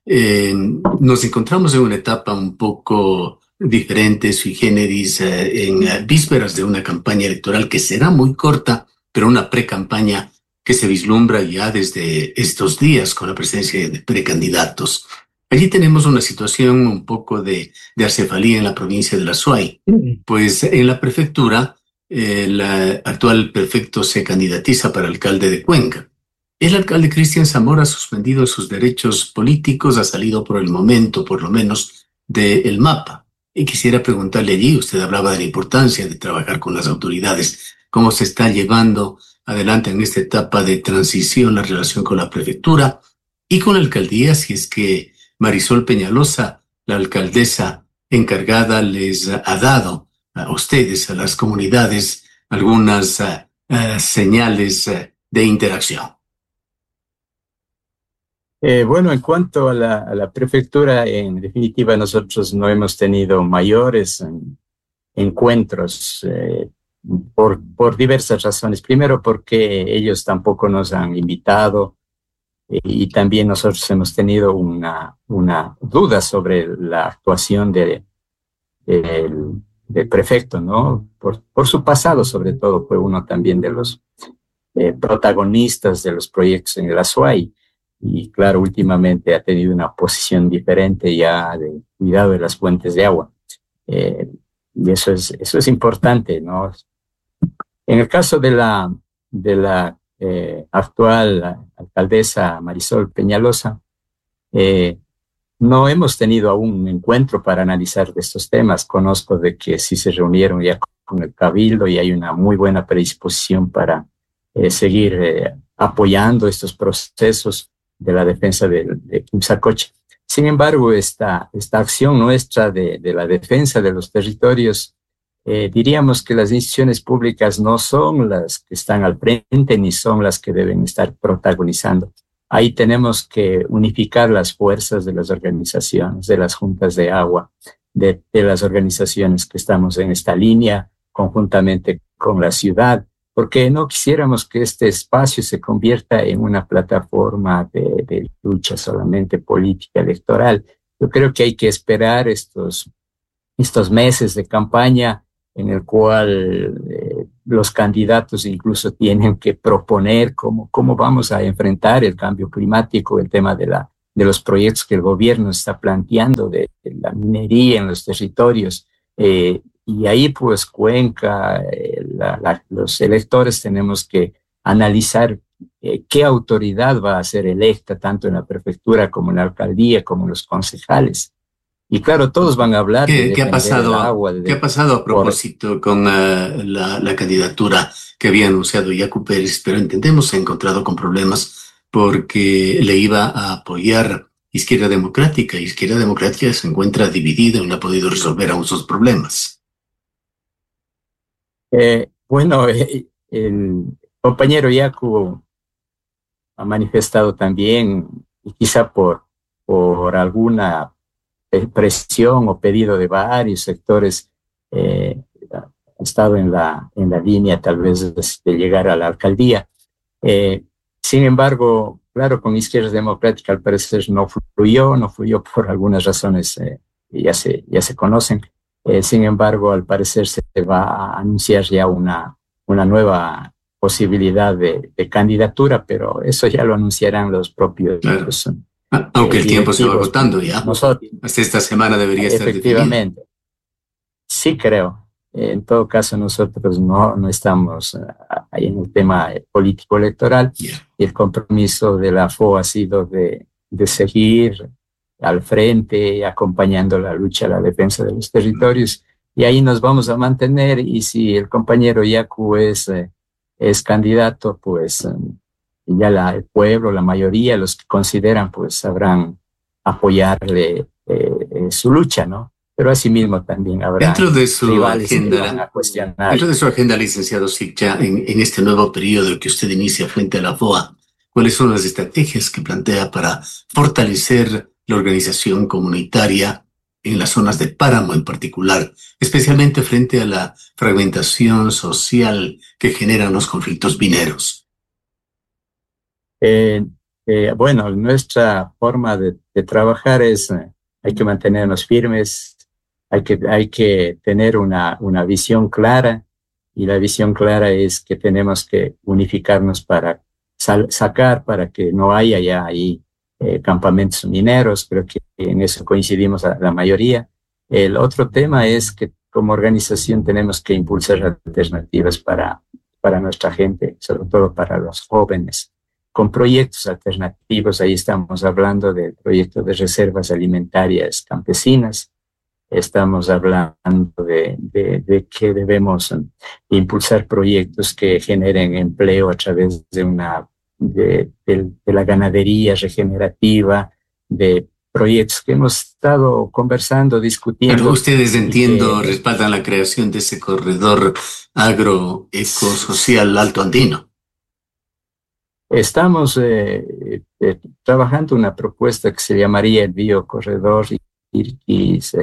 Speaker 7: nos encontramos en una etapa un poco diferente, sui generis, en vísperas de una campaña electoral que será muy corta, pero una pre-campaña que se vislumbra ya desde estos días con la presencia de precandidatos. Allí tenemos una situación un poco de acefalía en la provincia de la Azuay, pues en la prefectura el actual prefecto se candidatiza para alcalde de Cuenca. El alcalde Cristian Zamora ha suspendido sus derechos políticos, ha salido por el momento, por lo menos, del mapa. Y quisiera preguntarle allí, usted hablaba de la importancia de trabajar con las autoridades, cómo se está llevando adelante en esta etapa de transición la relación con la prefectura y con la alcaldía, si es que Marisol Peñalosa, la alcaldesa encargada, les ha dado a ustedes, a las comunidades, algunas señales de interacción.
Speaker 6: Bueno, en cuanto a la prefectura, en definitiva nosotros no hemos tenido mayores encuentros por diversas razones. Primero porque ellos tampoco nos han invitado y también nosotros hemos tenido una duda sobre la actuación del prefecto, ¿no? Por su pasado, sobre todo, fue uno también de los protagonistas de los proyectos en el Azuay. Y claro, últimamente ha tenido una posición diferente ya de cuidado de las fuentes de agua. Y eso es importante, ¿no? En el caso de la actual alcaldesa Marisol Peñalosa, no hemos tenido aún un encuentro para analizar de estos temas. Conozco de que sí se reunieron ya con el Cabildo y hay una muy buena predisposición para seguir apoyando estos procesos de la defensa de Quimsacocha. Sin embargo, esta acción nuestra de la defensa de los territorios, diríamos que las instituciones públicas no son las que están al frente ni son las que deben estar protagonizando. Ahí tenemos que unificar las fuerzas de las organizaciones, de las juntas de agua, de las organizaciones que estamos en esta línea, conjuntamente con la ciudad, porque no quisiéramos que este espacio se convierta en una plataforma de lucha solamente política electoral. Yo creo que hay que esperar estos meses de campaña en el cual los candidatos incluso tienen que proponer cómo vamos a enfrentar el cambio climático, el tema de los proyectos que el gobierno está planteando de la minería en los territorios. Y ahí pues Cuenca, los electores tenemos que analizar qué autoridad va a ser electa tanto en la prefectura como en la alcaldía, como en los concejales. Y claro, todos van a hablar de
Speaker 7: ¿Qué ha pasado a propósito con la candidatura que había anunciado Yacu Pérez? Pero entendemos se ha encontrado con problemas porque le iba a apoyar Izquierda Democrática. Izquierda Democrática se encuentra dividida y no ha podido resolver aún sus problemas.
Speaker 6: Bueno, el compañero Yacu ha manifestado también, y quizá por alguna presión o pedido de varios sectores, ha estado en la línea tal vez de llegar a la alcaldía. Sin embargo, claro, con Izquierda Democrática al parecer no fluyó por algunas razones que ya se conocen. Sin embargo, al parecer se va a anunciar ya una nueva posibilidad de candidatura, pero eso ya lo anunciarán los propios.
Speaker 7: Claro. Aunque el tiempo se va agotando ya.
Speaker 6: Nosotros,
Speaker 7: hasta esta semana debería estar definido.
Speaker 6: Efectivamente. Sí creo. En todo caso, nosotros no estamos ahí en el tema político electoral.
Speaker 7: Yeah.
Speaker 6: Y el compromiso de la FO ha sido de seguir al frente, acompañando la lucha, la defensa de los territorios. Y ahí nos vamos a mantener. Y si el compañero Yacu es candidato, pues ya el pueblo, la mayoría, los que consideran, pues sabrán apoyarle su lucha, ¿no? Pero asimismo también habrá
Speaker 7: dentro de su
Speaker 6: rivales
Speaker 7: agenda,
Speaker 6: que van a cuestionar.
Speaker 7: Dentro de su agenda, licenciado Siccha, en este nuevo periodo que usted inicia frente a la FOA, ¿cuáles son las estrategias que plantea para fortalecer la organización comunitaria en las zonas de páramo en particular, especialmente frente a la fragmentación social que generan los conflictos mineros?
Speaker 6: Bueno, nuestra forma de trabajar es, hay que mantenernos firmes, hay que tener una visión clara, y la visión clara es que tenemos que unificarnos para sacar, para que no haya ya ahí campamentos mineros. Creo que en eso coincidimos la mayoría. El otro tema es que como organización tenemos que impulsar alternativas para nuestra gente, sobre todo para los jóvenes, con proyectos alternativos. Ahí estamos hablando del proyecto de reservas alimentarias campesinas. Estamos hablando de que debemos impulsar proyectos que generen empleo a través de la ganadería regenerativa, de proyectos que hemos estado conversando, discutiendo.
Speaker 7: Pero ustedes, entiendo, respaldan la creación de ese corredor agroecosocial alto andino.
Speaker 6: Estamos trabajando una propuesta que se llamaría el Biocorredor Irquis,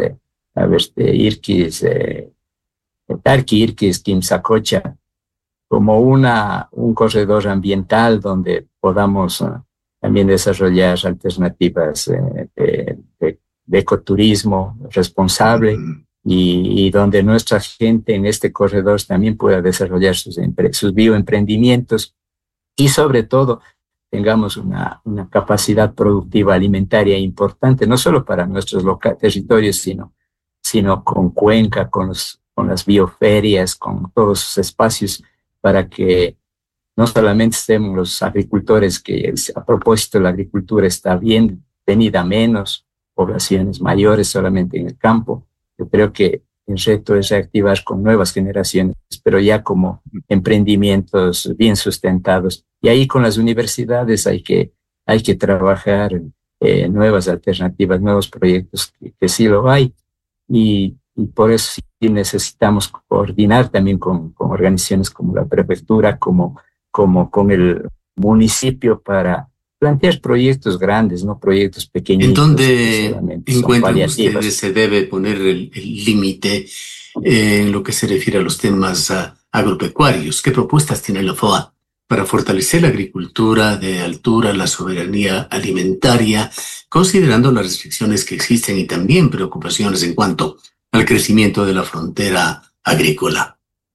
Speaker 6: Tarqui Irquis Quimsacocha, como un corredor ambiental donde podamos también desarrollar alternativas de ecoturismo responsable, y donde nuestra gente en este corredor también pueda desarrollar sus bioemprendimientos, y sobre todo tengamos una capacidad productiva alimentaria importante, no solo para nuestros territorios, sino con Cuenca, con las bioferias, con todos sus espacios, para que no solamente estemos los agricultores, que a propósito la agricultura está bien venida menos, poblaciones mayores solamente en el campo. Yo creo que el reto es reactivar con nuevas generaciones, pero ya como emprendimientos bien sustentados. Y ahí con las universidades hay que trabajar nuevas alternativas, nuevos proyectos que sí lo hay. Y por eso sí necesitamos coordinar también con organizaciones como la prefectura, como con el municipio, para plantear proyectos grandes, no proyectos pequeñitos.
Speaker 7: ¿En dónde encuentran ustedes se debe poner el límite en lo que se refiere a los temas agropecuarios? ¿Qué propuestas tiene la FOA para fortalecer la agricultura de altura, la soberanía alimentaria, considerando las restricciones que existen y también preocupaciones en cuanto al crecimiento de la frontera agrícola?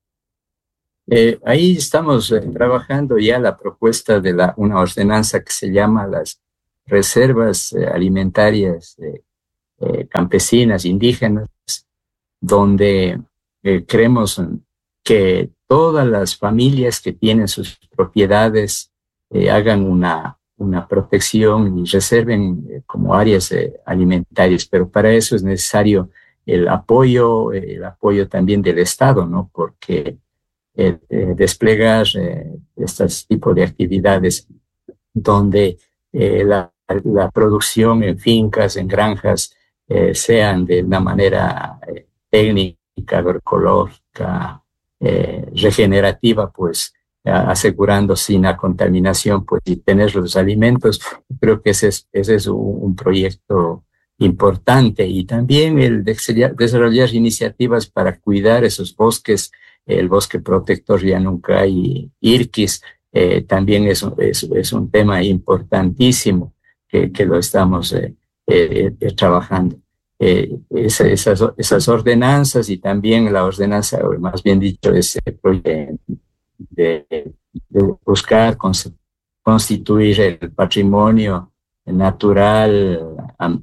Speaker 6: Ahí estamos trabajando ya la propuesta de una ordenanza que se llama las reservas alimentarias campesinas, indígenas, donde creemos que todas las familias que tienen sus propiedades hagan una protección y reserven como áreas alimentarias, pero para eso es necesario el apoyo también del Estado, ¿no? Porque desplegar estos tipos de actividades donde la producción en fincas, en granjas, sean de una manera técnica, agroecológica, regenerativa, pues asegurando sin la contaminación, pues, y tener los alimentos. Creo que ese es un proyecto importante. Y también el desarrollar iniciativas para cuidar esos bosques, el bosque protector Llanuncay Irquis, también es un tema importantísimo que lo estamos trabajando. Esas ordenanzas, y también la ordenanza, o más bien dicho, ese proyecto de buscar constituir el patrimonio natural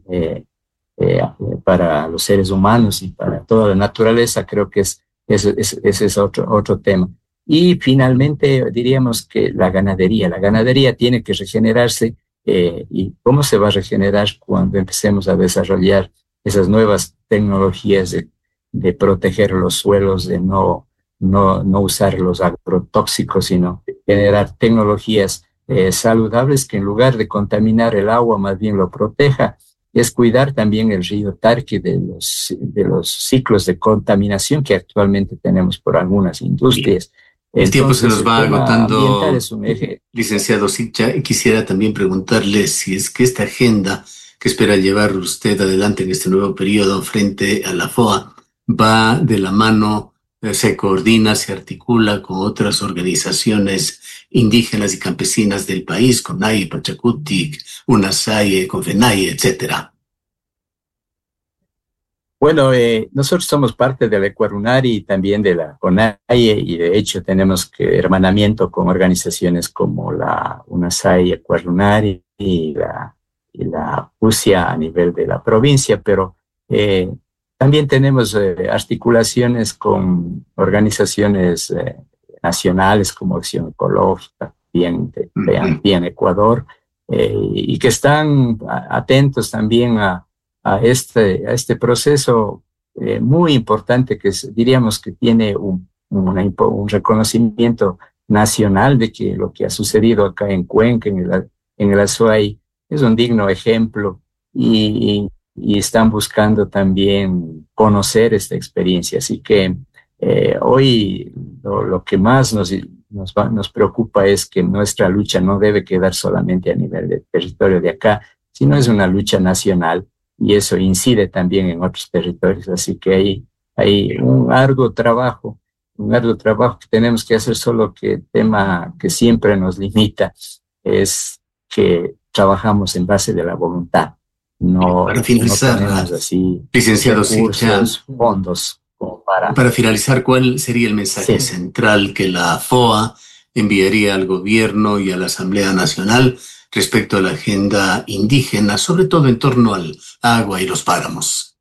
Speaker 6: para los seres humanos y para toda la naturaleza. Creo que ese es otro tema. Y finalmente diríamos que la ganadería tiene que regenerarse. ¿Y cómo se va a regenerar? Cuando empecemos a desarrollar esas nuevas tecnologías de proteger los suelos, de no usar los agrotóxicos, sino generar tecnologías saludables que, en lugar de contaminar el agua, más bien lo proteja. Es cuidar también el río Tarqui de los ciclos de contaminación que actualmente tenemos por algunas industrias.
Speaker 7: El tiempo se nos va agotando, licenciado Siccha, y quisiera también preguntarle si es que esta agenda que espera llevar usted adelante en este nuevo periodo frente a la FOA va de la mano se coordina, se articula con otras organizaciones indígenas y campesinas del país, CONAIE, Pachacutic, UNASAIE, CONFENAIE, etcétera?
Speaker 6: Bueno, nosotros somos parte de la Ecuarunari y también de la CONAIE, y de hecho tenemos hermanamiento con organizaciones como la UNASAIE, Ecuarunari y la UCIA a nivel de la provincia, pero también tenemos articulaciones con organizaciones nacionales como Acción Ecológica, bien Ecuador, y que están atentos también a este proceso muy importante que diríamos que tiene un reconocimiento nacional de que lo que ha sucedido acá en Cuenca, en el Azuay, es un digno ejemplo y están buscando también conocer esta experiencia. Así que hoy lo que más nos preocupa es que nuestra lucha no debe quedar solamente a nivel del territorio de acá, sino es una lucha nacional y eso incide también en otros territorios. Así que hay un arduo trabajo que tenemos que hacer, solo que el tema que siempre nos limita es que trabajamos en base de la voluntad. No,
Speaker 7: para finalizar,
Speaker 6: no así
Speaker 7: licenciado
Speaker 6: recursos, fondos.
Speaker 7: Para finalizar, ¿cuál sería el mensaje central que la FOA enviaría al gobierno y a la Asamblea Nacional respecto a la agenda indígena, sobre todo en torno al agua y los páramos?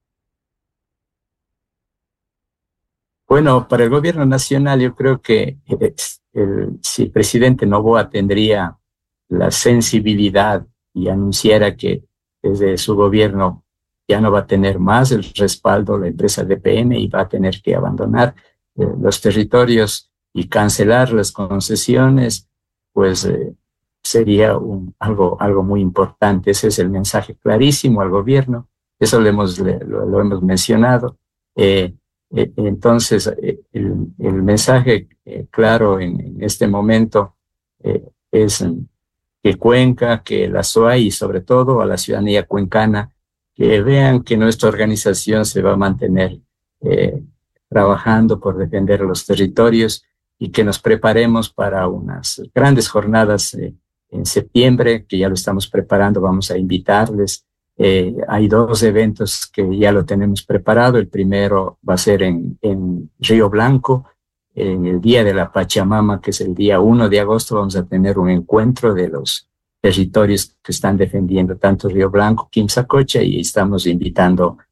Speaker 6: Bueno, para el gobierno nacional yo creo que si el presidente Noboa tendría la sensibilidad y anunciara que desde su gobierno ya no va a tener más el respaldo la empresa DPN y va a tener que abandonar los territorios y cancelar las concesiones, pues sería algo muy importante. Ese es el mensaje clarísimo al gobierno, eso lo hemos mencionado. Entonces, el mensaje claro en este momento es que Cuenca, que la SOAI y sobre todo a la ciudadanía cuencana, que vean que nuestra organización se va a mantener trabajando por defender los territorios y que nos preparemos para unas grandes jornadas en septiembre, que ya lo estamos preparando, vamos a invitarles. Hay 2 eventos que ya lo tenemos preparado. El primero va a ser en Río Blanco, en el Día de la Pachamama, que es el día 1 de agosto, vamos a tener un encuentro de los territorios que están defendiendo tanto Río Blanco, Quimsacocha, y estamos invitando